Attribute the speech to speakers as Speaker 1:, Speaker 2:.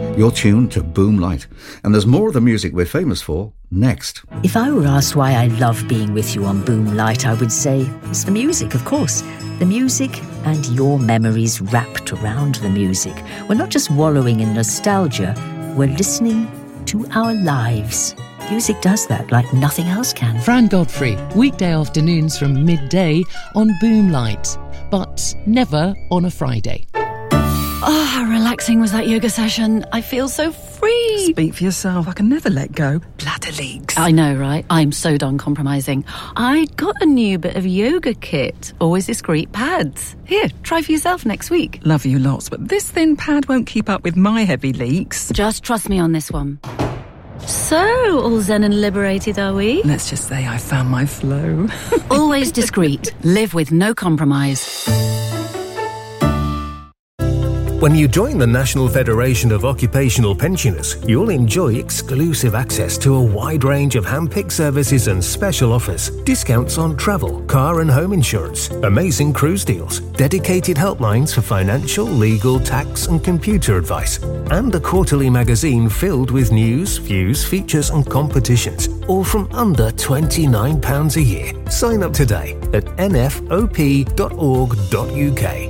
Speaker 1: You're tuned to Boom Light, and there's more of the music we're famous for next.
Speaker 2: If I were asked why I love being with you on Boom Light, I would say it's the music, of course. The music and your memories wrapped around the music. We're not just wallowing in nostalgia, we're listening to our lives. Music does that like nothing else can.
Speaker 3: Fran Godfrey, weekday afternoons from midday on Boom Light, but never on a Friday.
Speaker 4: Oh, how relaxing was that yoga session. I feel so free.
Speaker 5: Speak for yourself. I can never let go. Bladder leaks.
Speaker 4: I know, right? I'm so done compromising. I got a new bit of yoga kit. Always discreet pads. Here, try for yourself next week.
Speaker 5: Love you lots, but this thin pad won't keep up with my heavy leaks.
Speaker 4: Just trust me on this one. So, all zen and liberated, are we?
Speaker 5: Let's just say I found my flow.
Speaker 4: Always discreet. Live with no compromise.
Speaker 6: When you join the National Federation of Occupational Pensioners, you'll enjoy exclusive access to a wide range of hand-picked services and special offers, discounts on travel, car and home insurance, amazing cruise deals, dedicated helplines for financial, legal, tax and computer advice, and a quarterly magazine filled with news, views, features and competitions, all from under £29 a year. Sign up today at nfop.org.uk.